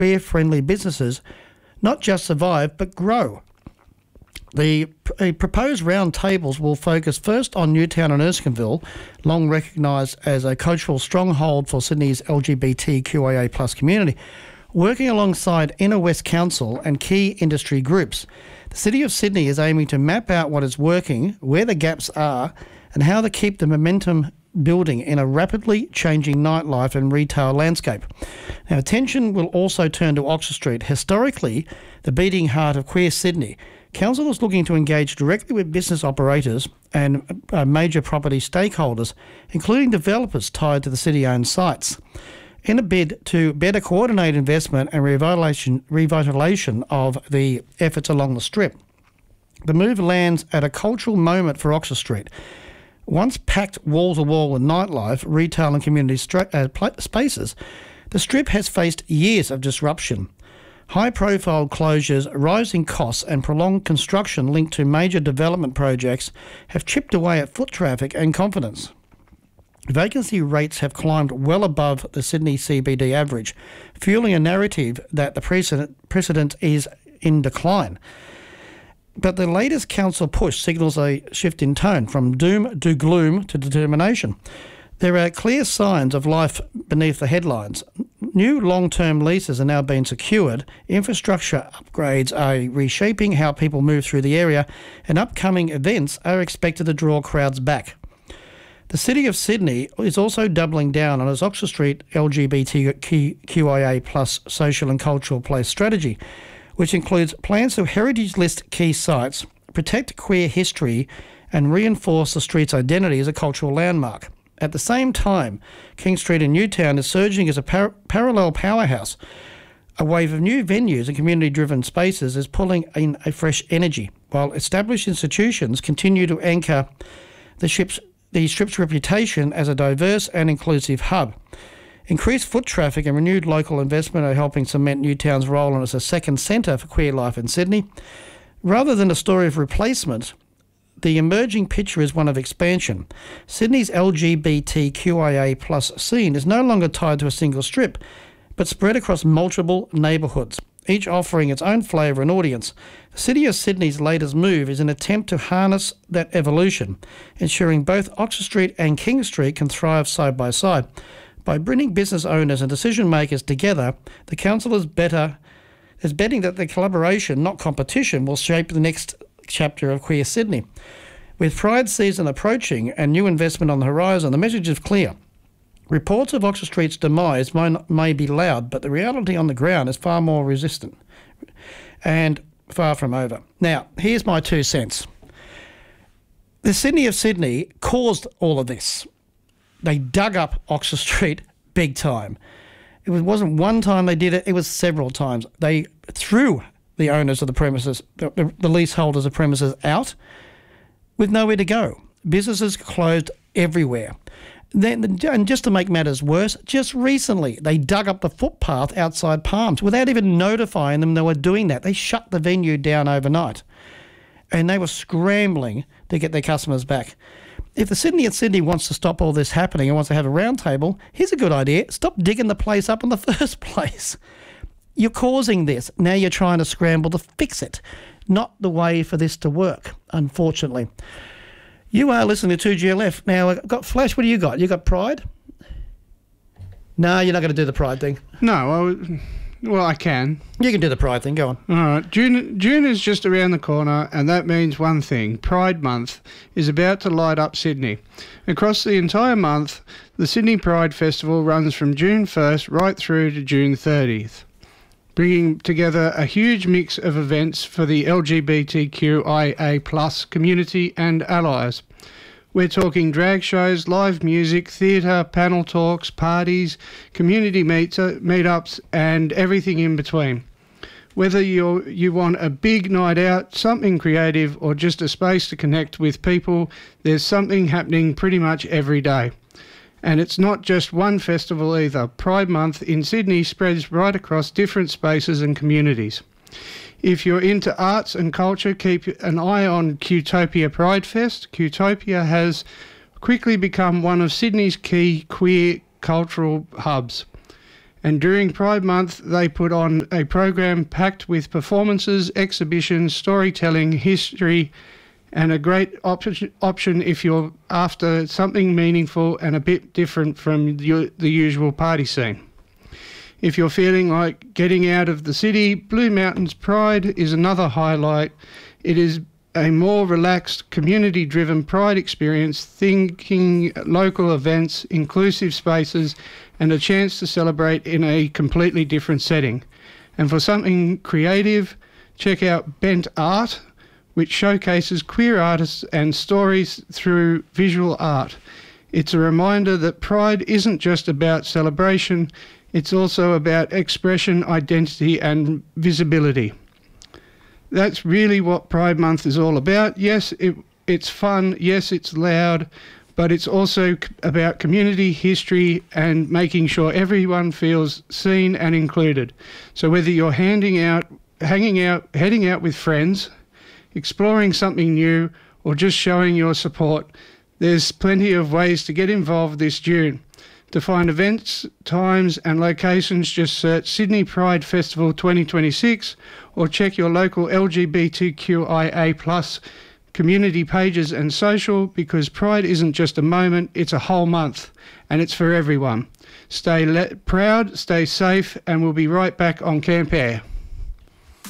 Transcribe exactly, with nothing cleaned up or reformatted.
queer-friendly businesses not just survive but grow. The uh, proposed round tables will focus first on Newtown and Erskineville, long recognised as a cultural stronghold for Sydney's L G B T Q I A plus community, working alongside Inner West Council and key industry groups. The City of Sydney is aiming to map out what is working, where the gaps are, and how to keep the momentum building in a rapidly changing nightlife and retail landscape. Now, attention will also turn to Oxford Street, historically the beating heart of queer Sydney. Council is looking to engage directly with business operators and uh, major property stakeholders, including developers tied to the city-owned sites, in a bid to better coordinate investment and revitalisation, revitalisation of the efforts along the Strip. The move lands at a cultural moment for Oxford Street. Once packed wall-to-wall with nightlife, retail and community stra- uh, pl- spaces, the Strip has faced years of disruption. High-profile closures, rising costs and prolonged construction linked to major development projects have chipped away at foot traffic and confidence. Vacancy rates have climbed well above the Sydney C B D average, fueling a narrative that the precedent, precedent is in decline. But the latest council push signals a shift in tone, from doom to gloom to determination. There are clear signs of life beneath the headlines. New long-term leases are now being secured, infrastructure upgrades are reshaping how people move through the area, and upcoming events are expected to draw crowds back. The City of Sydney is also doubling down on its Oxford Street L G B T Q I A plus social and cultural place strategy, which includes plans to heritage list key sites, protect queer history, and reinforce the street's identity as a cultural landmark. At the same time, King Street in Newtown is surging as a par- parallel powerhouse. A wave of new venues and community-driven spaces is pulling in a fresh energy, while established institutions continue to anchor the, ship's, the Strip's reputation as a diverse and inclusive hub. Increased foot traffic and renewed local investment are helping cement Newtown's role as a second centre for queer life in Sydney. Rather than a story of replacement, the emerging picture is one of expansion. Sydney's L G B T Q I A plus scene is no longer tied to a single strip, but spread across multiple neighbourhoods, each offering its own flavour and audience. The City of Sydney's latest move is an attempt to harness that evolution, ensuring both Oxford Street and King Street can thrive side by side. By bringing business owners and decision makers together, the council is better is betting that the collaboration, not competition, will shape the next chapter of queer Sydney. With Pride season approaching and new investment on the horizon, the message is clear. Reports of Oxford Street's demise may, may be loud, but the reality on the ground is far more resistant and far from over. Now, here's my two cents. The City of Sydney caused all of this. They dug up Oxford Street big time. It wasn't one time they did it, it was several times. They threw the owners of the premises, the, the leaseholders of premises out with nowhere to go. Businesses closed everywhere. Then, and just to make matters worse, just recently they dug up the footpath outside Palms without even notifying them they were doing that. They shut the venue down overnight and they were scrambling to get their customers back. If the Sydney and Sydney wants to stop all this happening and wants to have a round table, here's a good idea. Stop digging the place up in the first place. You're causing this. Now you're trying to scramble to fix it. Not the way for this to work, unfortunately. You are listening to two G L F. Now, I've got Flash, what do you got? You got Pride? No, you're not going to do the Pride thing. No, I, well, I can. You can do the Pride thing. Go on. All right. June, June is just around the corner, and that means one thing. Pride Month is about to light up Sydney. Across the entire month, the Sydney Pride Festival runs from June first right through to June thirtieth. Bringing together a huge mix of events for the L G B T Q I A plus community and allies. We're talking drag shows, live music, theatre, panel talks, parties, community meets, meetups and everything in between. Whether you you want a big night out, something creative or just a space to connect with people, there's something happening pretty much every day. And it's not just one festival either. Pride Month in Sydney spreads right across different spaces and communities. If you're into arts and culture, keep an eye on Qtopia Pride Fest. Qtopia has quickly become one of Sydney's key queer cultural hubs. And during Pride Month, they put on a program packed with performances, exhibitions, storytelling, history, and a great op- option if you're after something meaningful and a bit different from the, the usual party scene. If you're feeling like getting out of the city, Blue Mountains Pride is another highlight. It is a more relaxed, community-driven Pride experience, thinking local events, inclusive spaces, and a chance to celebrate in a completely different setting. And for something creative, check out Bent Art, which showcases queer artists and stories through visual art. It's a reminder that Pride isn't just about celebration, it's also about expression, identity, and visibility. That's really what Pride Month is all about. Yes, it, it's fun. Yes, it's loud. But it's also c- about community, history, and making sure everyone feels seen and included. So whether you're handing out, hanging out, heading out with friends, exploring something new, or just showing your support, there's plenty of ways to get involved this June. To find events, times and locations, just search Sydney Pride Festival twenty twenty-six or check your local L G B T Q I A plus community pages and social, because Pride isn't just a moment, it's a whole month and it's for everyone. Stay le- proud, stay safe, and we'll be right back on Camp Air.